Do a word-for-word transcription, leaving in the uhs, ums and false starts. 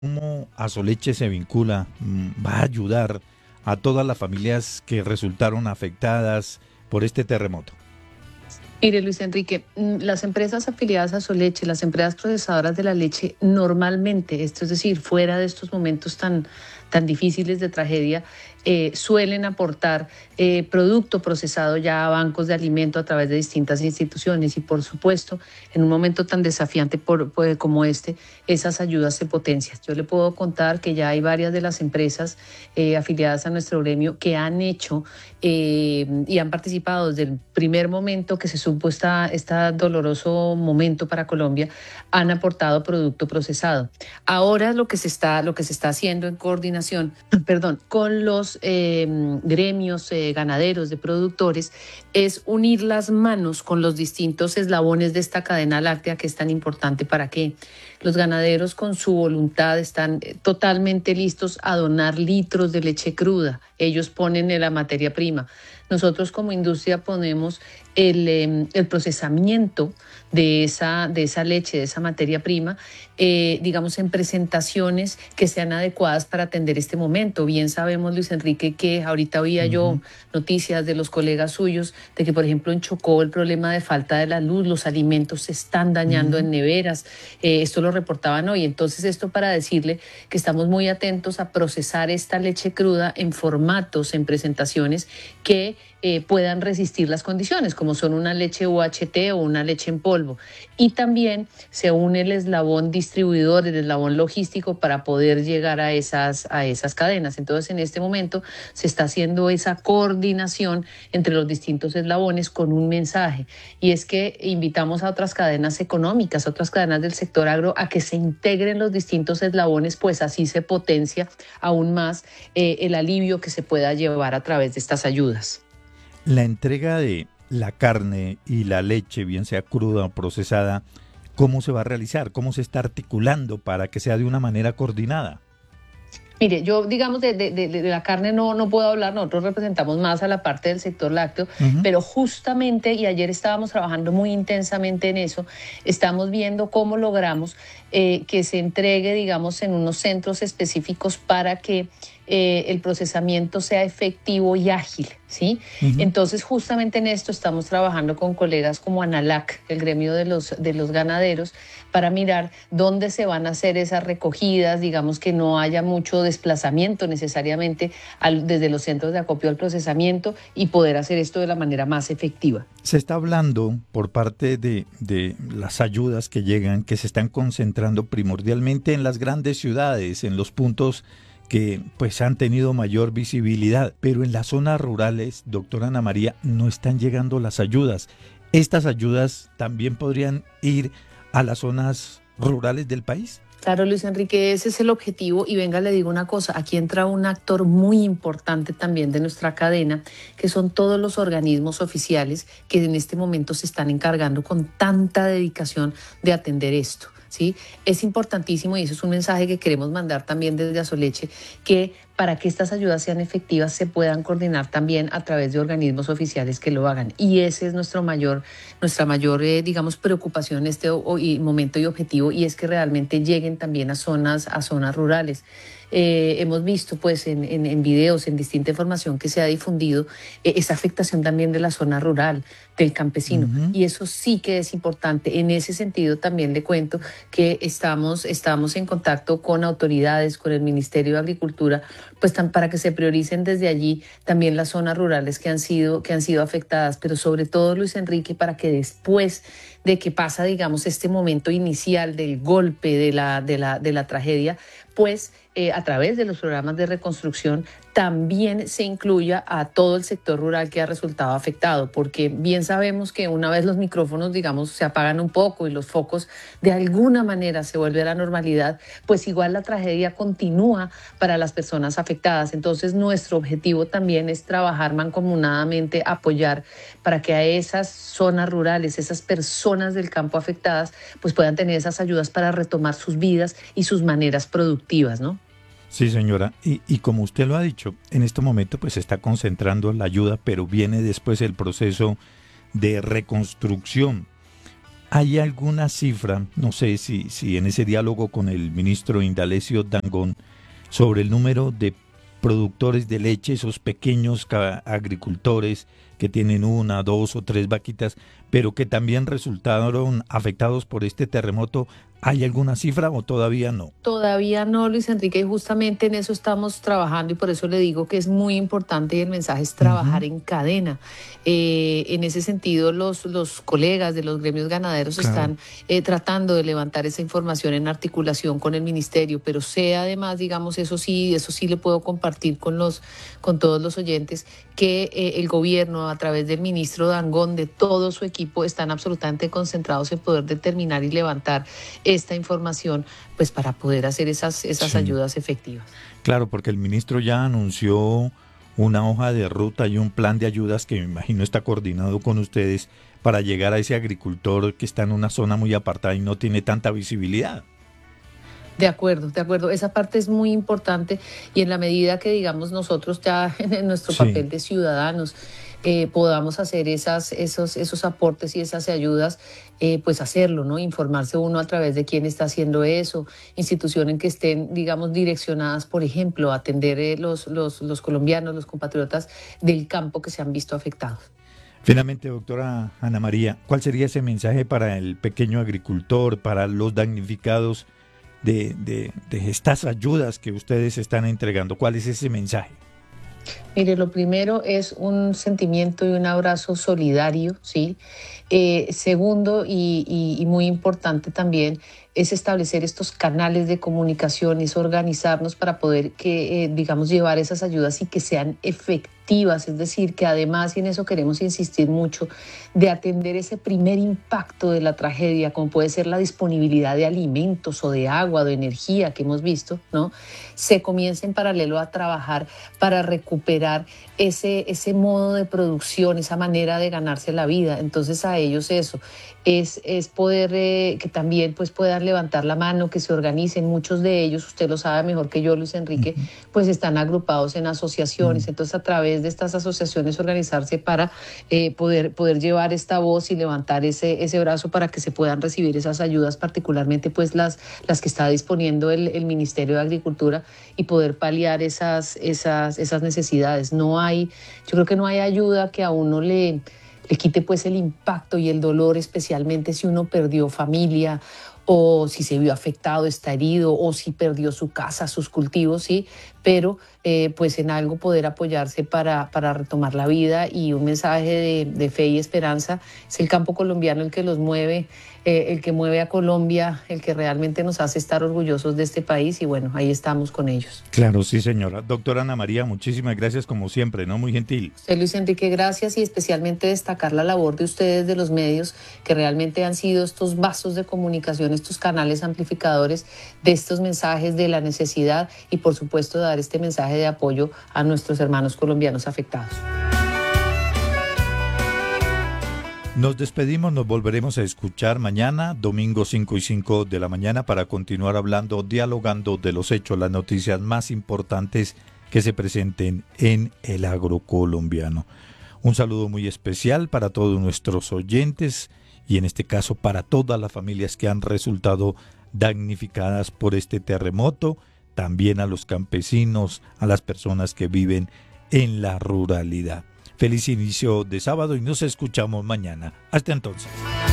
¿Cómo Azoleche se vincula, mm, va a ayudar a todas las familias que resultaron afectadas por este terremoto? Mire, Luis Enrique, mm, las empresas afiliadas a Soleche, las empresas procesadoras de la leche, normalmente, esto es decir, fuera de estos momentos tan, tan difíciles de tragedia, eh, suelen aportar eh, producto procesado ya a bancos de alimento a través de distintas instituciones y, por supuesto, en un momento tan desafiante por, por- como este, esas ayudas se potencian. Yo le puedo contar que ya hay varias de las empresas eh, afiliadas a nuestro gremio que han hecho eh, y han participado desde el primer momento que se supo esta, este doloroso momento para Colombia, han aportado producto procesado. Ahora lo que se está, lo que se está haciendo en coordinación, perdón, con los eh, gremios eh, ganaderos de productores es unir las manos con los distintos eslabones de esta cadena láctea que es tan importante para que los ganaderos con su voluntad están eh, totalmente listos a donar litros de leche cruda. Ellos ponen la materia prima. Nosotros como industria ponemos el, eh, el procesamiento de esa, de esa leche, de esa materia prima, eh, digamos, en presentaciones que sean adecuadas para atender este momento. Bien sabemos, Luis Enrique, que ahorita oía yo Ujú. noticias de los colegas suyos de que, por ejemplo, en Chocó el problema de falta de la luz, los alimentos se están dañando Ujú. en neveras. Eh, esto lo reportaban hoy. Entonces, esto para decirle que estamos muy atentos a procesar esta leche cruda en formatos, en presentaciones que eh, puedan resistir las condiciones, como son una leche U H T o una leche en polvo. Y también se une el eslabón distribuidor, el eslabón logístico para poder llegar a esas, a esas cadenas. Entonces, en este momento se está haciendo esa coordinación entre los distintos eslabones con un mensaje. Y es que invitamos a otras cadenas económicas, a otras cadenas del sector agro, a que se integren los distintos eslabones, pues así se potencia aún más eh, el alivio que se pueda llevar a través de estas ayudas. La entrega de la carne y la leche, bien sea cruda o procesada, ¿cómo se va a realizar? ¿Cómo se está articulando para que sea de una manera coordinada? Mire, yo digamos de, de, de, de la carne no, no puedo hablar, nosotros representamos más a la parte del sector lácteo, Ujú. pero justamente, y ayer estábamos trabajando muy intensamente en eso, estamos viendo cómo logramos eh, que se entregue, digamos, en unos centros específicos para que eh, el procesamiento sea efectivo y ágil, ¿sí? Ujú. Entonces, justamente en esto estamos trabajando con colegas como ANALAC, el gremio de los, de los ganaderos, para mirar dónde se van a hacer esas recogidas, digamos que no haya mucho desplazamiento necesariamente al, desde los centros de acopio al procesamiento y poder hacer esto de la manera más efectiva. Se está hablando por parte de, de las ayudas que llegan, que se están concentrando primordialmente en las grandes ciudades, en los puntos que pues han tenido mayor visibilidad, pero en las zonas rurales, doctora Ana María, no están llegando las ayudas. Estas ayudas también podrían ir a las zonas rurales del país. Claro, Luis Enrique, ese es el objetivo. Y venga, le digo una cosa, aquí entra un actor muy importante también de nuestra cadena, que son todos los organismos oficiales que en este momento se están encargando con tanta dedicación de atender esto. ¿Sí? Es importantísimo y eso es un mensaje que queremos mandar también desde Azoleche, que para que estas ayudas sean efectivas se puedan coordinar también a través de organismos oficiales que lo hagan. Y ese es nuestro mayor, nuestra mayor, eh, digamos, preocupación en este o, y momento y objetivo, y es que realmente lleguen también a zonas, a zonas rurales. Eh, hemos visto pues en, en, en videos, en distinta información que se ha difundido, eh, esa afectación también de la zona rural, del campesino. Ujú. Y eso sí que es importante. En ese sentido también le cuento que estamos, estamos en contacto con autoridades, con el Ministerio de Agricultura, pues tan, para que se prioricen desde allí también las zonas rurales que han sido, que han sido afectadas, pero sobre todo, Luis Enrique, para que después de que pasa, digamos, este momento inicial del golpe de la, de la, de la tragedia, pues eh, a través de los programas de reconstrucción también se incluya a todo el sector rural que ha resultado afectado, porque bien sabemos que una vez los micrófonos, digamos, se apagan un poco y los focos de alguna manera se vuelve a la normalidad, pues igual la tragedia continúa para las personas afectadas. Entonces, nuestro objetivo también es trabajar mancomunadamente, apoyar para que a esas zonas rurales, esas personas del campo afectadas, pues puedan tener esas ayudas para retomar sus vidas y sus maneras productivas, ¿no? Sí, señora. Y, y como usted lo ha dicho, en este momento pues se está concentrando la ayuda, pero viene después el proceso de reconstrucción. ¿Hay alguna cifra, no sé si, si en ese diálogo con el ministro Indalecio Dangond, sobre el número de productores de leche, esos pequeños agricultores que tienen una, dos o tres vaquitas, pero que también resultaron afectados por este terremoto? ¿Hay alguna cifra o todavía no? Todavía no, Luis Enrique, y justamente en eso estamos trabajando, y por eso le digo que es muy importante, y el mensaje es trabajar uh-huh. en cadena. Eh, en ese sentido, los, los colegas de los gremios ganaderos claro. están eh, tratando de levantar esa información en articulación con el ministerio, pero sé además, digamos, eso sí, eso sí le puedo compartir con, los, con todos los oyentes, que eh, el gobierno, a través del ministro Dangond, de todo su equipo, están absolutamente concentrados en poder determinar y levantar esta información, pues para poder hacer esas, esas sí. ayudas efectivas. Claro, porque el ministro ya anunció una hoja de ruta y un plan de ayudas que me imagino está coordinado con ustedes para llegar a ese agricultor que está en una zona muy apartada y no tiene tanta visibilidad. De acuerdo, de acuerdo. Esa parte es muy importante, y en la medida que, digamos, nosotros ya en nuestro sí. papel de ciudadanos eh, podamos hacer esas, esos, esos aportes y esas ayudas, eh, pues hacerlo, ¿no? Informarse uno a través de quién está haciendo eso, instituciones que estén, digamos, direccionadas, por ejemplo, a atender eh, los, los, los colombianos, los compatriotas del campo que se han visto afectados. Finalmente, doctora Ana María, ¿cuál sería ese mensaje para el pequeño agricultor, para los damnificados de, de, de estas ayudas que ustedes están entregando? ¿Cuál es ese mensaje? Mire, lo primero es un sentimiento y un abrazo solidario, ¿sí? Eh, segundo, y, y, y muy importante también, es establecer estos canales de comunicación, es organizarnos para poder, que, eh, digamos, llevar esas ayudas y que sean efectivas, es decir, que además, y en eso queremos insistir mucho, de atender ese primer impacto de la tragedia, como puede ser la disponibilidad de alimentos o de agua, de energía que hemos visto, ¿no? Se comienza en paralelo a trabajar para recuperar ese, ese modo de producción, esa manera de ganarse la vida. Entonces a ellos eso es, es poder eh, que también pues puedan levantar la mano, que se organicen. Muchos de ellos, usted lo sabe mejor que yo, Luis Enrique, uh-huh. pues están agrupados en asociaciones. Uh-huh. Entonces a través de estas asociaciones organizarse para eh, poder, poder llevar esta voz y levantar ese, ese brazo para que se puedan recibir esas ayudas, particularmente pues las, las que está disponiendo el, el Ministerio de Agricultura, y poder paliar esas, esas, esas necesidades. No hay, yo creo que no hay ayuda que a uno le, le quite pues el impacto y el dolor, especialmente si uno perdió familia, o si se vio afectado, está herido, o si perdió su casa, sus cultivos, sí, pero eh, pues en algo poder apoyarse para, para retomar la vida. Y un mensaje de, de fe y esperanza. Es el campo colombiano el que los mueve, eh, el que mueve a Colombia, el que realmente nos hace estar orgullosos de este país, y bueno, ahí estamos con ellos. Claro, sí, señora. Doctora Ana María, muchísimas gracias como siempre, ¿no? Muy gentil. Usted, Luis Enrique, gracias, y especialmente destacar la labor de ustedes, de los medios, que realmente han sido estos vasos de comunicación, estos canales amplificadores de estos mensajes de la necesidad, y por supuesto dar este mensaje de apoyo a nuestros hermanos colombianos afectados. Nos despedimos, nos volveremos a escuchar mañana, domingo cinco y cinco de la mañana, para continuar hablando, dialogando de los hechos, las noticias más importantes que se presenten en el agro colombiano. Un saludo muy especial para todos nuestros oyentes, y en este caso para todas las familias que han resultado damnificadas por este terremoto, también a los campesinos, a las personas que viven en la ruralidad. Feliz inicio de sábado y nos escuchamos mañana. Hasta entonces.